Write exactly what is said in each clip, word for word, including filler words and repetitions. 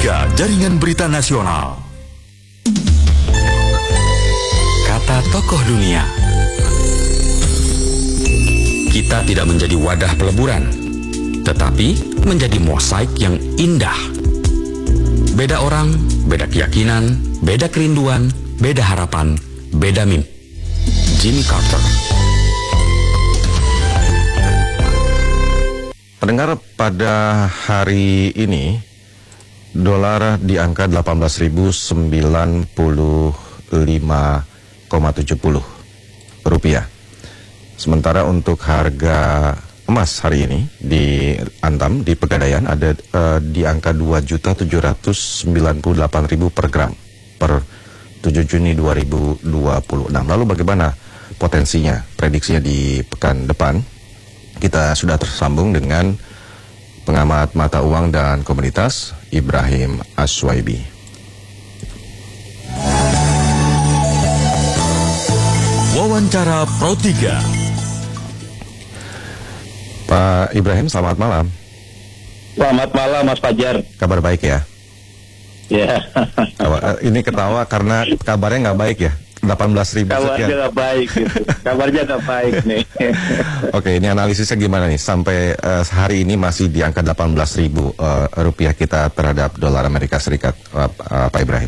tiga Jaringan Berita Nasional. Kata tokoh dunia. Kita tidak menjadi wadah peleburan, tetapi menjadi mosaik yang indah. Beda orang, beda keyakinan, beda kerinduan, beda harapan, beda mimpi. Jimmy Carter. Pendengar, pada hari ini dolar di angka delapan belas ribu sembilan puluh lima koma tujuh puluh rupiah. Sementara untuk harga emas hari ini di Antam, di Pegadaian, ada uh, di angka dua juta tujuh ratus sembilan puluh delapan ribu per gram per tujuh Juni dua ribu dua puluh enam. Lalu bagaimana potensinya, prediksinya di pekan depan? Kita sudah tersambung dengan pengamat mata uang dan komoditas Ibrahim Aswaibi. Wawancara Pro tiga. Pak Ibrahim, selamat malam. Selamat malam, Mas Fajar. Kabar baik ya? Ya. Yeah. Ini ketawa karena kabarnya nggak baik ya? delapan belas ribu Kabarnya sekian. nggak baik, gitu. Kabarnya nggak baik nih. Oke, ini analisisnya gimana nih? Sampai uh, hari ini masih di angka delapan belas ribu uh, rupiah kita terhadap dolar Amerika Serikat, uh, uh, Pak Ibrahim.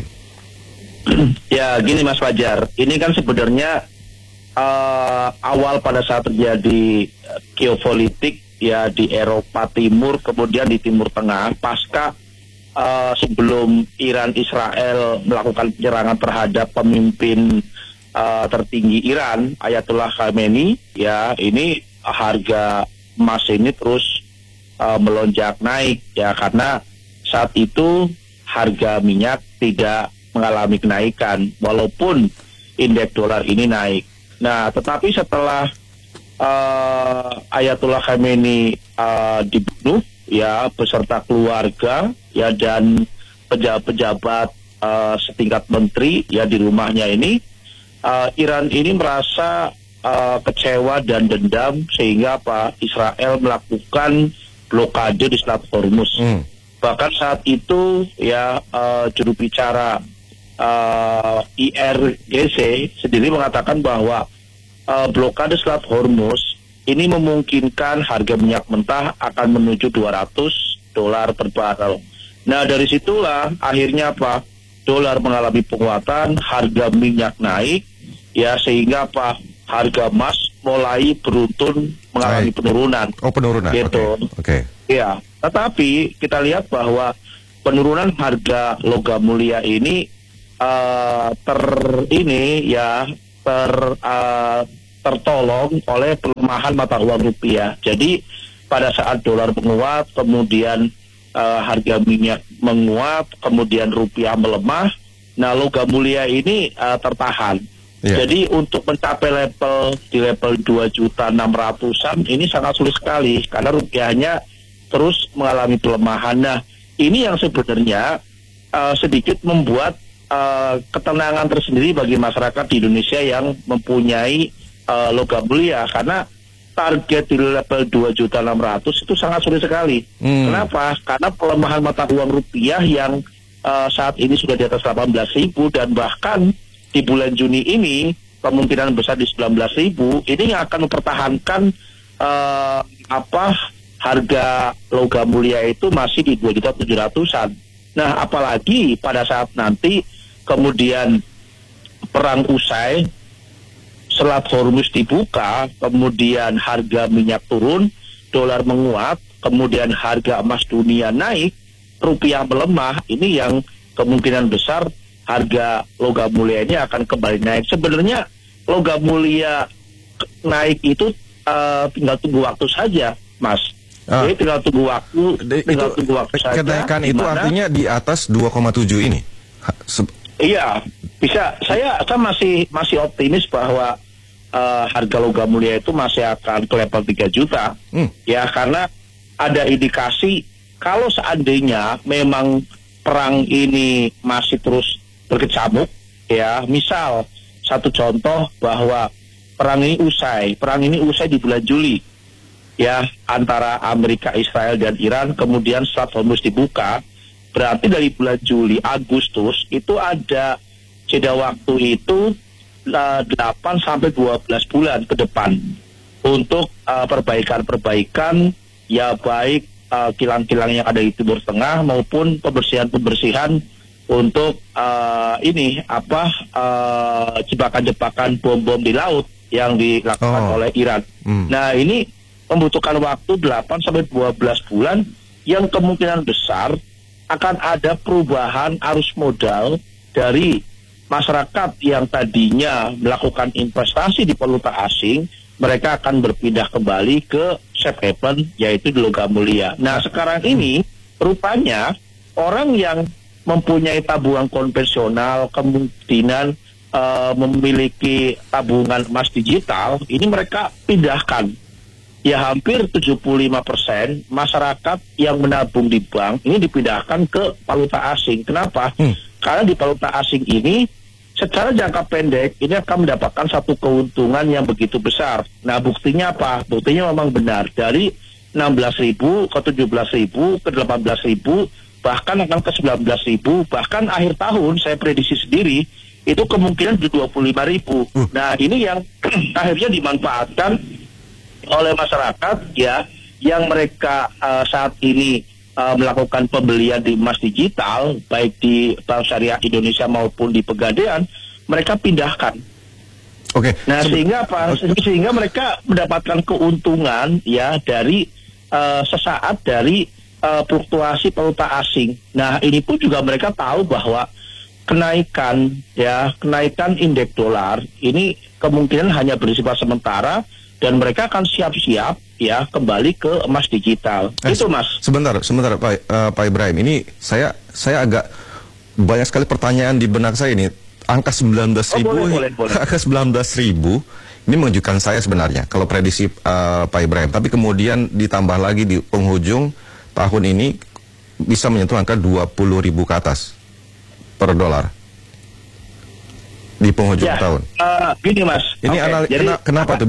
Ya, gini Mas Fajar. Ini kan sebenarnya uh, awal pada saat terjadi geopolitik ya di Eropa Timur, kemudian di Timur Tengah, pasca Uh, sebelum Iran Israel melakukan penyerangan terhadap pemimpin uh, tertinggi Iran, Ayatollah Khamenei, ya ini harga emas ini terus uh, melonjak naik ya, karena saat itu harga minyak tidak mengalami kenaikan walaupun indeks dolar ini naik. Nah, tetapi setelah uh, Ayatollah Khamenei uh, dibunuh ya beserta keluarga ya dan pejabat-pejabat uh, setingkat menteri ya di rumahnya ini, uh, Iran ini merasa uh, kecewa dan dendam sehingga apa Israel melakukan blokade di Selat Hormuz. Hmm. Bahkan saat itu ya uh, juru bicara uh, I R G C sendiri mengatakan bahwa uh, blokade Selat Hormuz ini memungkinkan harga minyak mentah akan menuju dua ratus dolar per barel. Nah, dari situlah akhirnya apa? Dolar mengalami penguatan, harga minyak naik, ya sehingga apa? Harga emas mulai beruntun mengalami Baik. penurunan. Oh, penurunan. Gitu. Oke. Okay. Okay. Ya, tetapi kita lihat bahwa penurunan harga logam mulia ini uh, ter ini ya ter uh, tertolong oleh pelemahan mata uang rupiah. Jadi pada saat dolar menguat, kemudian uh, harga minyak menguat, kemudian rupiah melemah, nah logam mulia ini uh, tertahan. Yeah. Jadi untuk mencapai level di level dua juta enam ratusan ini sangat sulit sekali karena rupiahnya terus mengalami pelemahan. Nah, ini yang sebenarnya uh, sedikit membuat uh, ketenangan tersendiri bagi masyarakat di Indonesia yang mempunyai Uh, logam mulia, karena target di level dua juta enam ratus itu sangat sulit sekali. Hmm. Kenapa? Karena pelemahan mata uang rupiah yang uh, saat ini sudah di atas delapan belas ribu dan bahkan di bulan Juni ini kemungkinan besar di sembilan belas ribu, ini yang akan mempertahankan uh, apa harga logam mulia itu masih di dua juta tujuh ratusan. Nah, apalagi pada saat nanti kemudian perang usai, Selat Hormuz dibuka, kemudian harga minyak turun, dolar menguat, kemudian harga emas dunia naik, rupiah melemah, ini yang kemungkinan besar harga logam mulia ini akan kembali naik. Sebenarnya logam mulia naik itu uh, tinggal tunggu waktu saja, Mas. Ah. Jadi tinggal tunggu waktu, tinggal itu, tunggu waktu saja. Kenaikan itu artinya di atas dua koma tujuh ini? Iya, bisa. Saya, saya masih masih optimis bahwa Uh, harga logam mulia itu masih akan ke level tiga juta. Hmm. Ya, karena ada indikasi kalau seandainya memang perang ini masih terus berkecamuk, ya, misal satu contoh bahwa perang ini usai, perang ini usai di bulan Juli, ya, antara Amerika, Israel dan Iran, kemudian Selat Hormuz dibuka, Berarti dari bulan Juli, Agustus itu ada jeda waktu itu uh, delapan sampai dua belas bulan ke depan untuk uh, perbaikan-perbaikan ya baik uh, kilang-kilang yang ada di Timur Tengah maupun pembersihan-pembersihan untuk uh, ini apa uh, jebakan-jebakan bom-bom di laut yang dilakukan oh. oleh Iran. Hmm. Nah, ini membutuhkan waktu delapan sampai dua belas bulan yang kemungkinan besar akan ada perubahan arus modal dari masyarakat yang tadinya melakukan investasi di valuta asing, mereka akan berpindah kembali ke safe haven, yaitu di logam mulia. Nah, sekarang ini rupanya orang yang mempunyai tabungan konvensional, kemungkinan uh, memiliki tabungan emas digital, ini mereka pindahkan. Ya hampir tujuh puluh lima persen masyarakat yang menabung di bank ini dipindahkan ke valuta asing. Kenapa? Hmm. Karena di valuta asing ini secara jangka pendek ini akan mendapatkan satu keuntungan yang begitu besar. Nah, buktinya apa? Buktinya memang benar. Dari enam belas ribu ke tujuh belas ribu ke delapan belas ribu bahkan akan ke sembilan belas ribu, bahkan akhir tahun saya prediksi sendiri itu kemungkinan di dua puluh lima ribu. Hmm. Nah, ini yang akhirnya dimanfaatkan oleh masyarakat ya yang mereka uh, saat ini uh, melakukan pembelian di emas digital baik di Bank Syariah Indonesia maupun di Pegadaian, mereka pindahkan. Oke. Okay. Nah, Sebe- sehingga apa? Okay. Sehingga mereka mendapatkan keuntungan ya dari uh, sesaat dari uh, fluktuasi valuta asing. Nah, ini pun juga mereka tahu bahwa kenaikan ya kenaikan indeks dolar ini kemungkinan hanya bersifat sementara. Dan mereka akan siap-siap ya kembali ke emas digital. Eh, Itu Mas. Sebentar, sebentar Pak uh, Pak Ibrahim. Ini saya saya agak banyak sekali pertanyaan di benak saya ini. Angka sembilan belas ribu, oh, boleh, boleh, boleh. angka sembilan belas ribu ini mengejutkan saya sebenarnya kalau prediksi uh, Pak Ibrahim. Tapi kemudian ditambah lagi di penghujung tahun ini bisa menyentuh angka dua puluh ribu ke atas per dolar di penghujung ya, tahun. Uh, gini Mas. Ini okay, anal- jadi, kena, kenapa apa? tuh?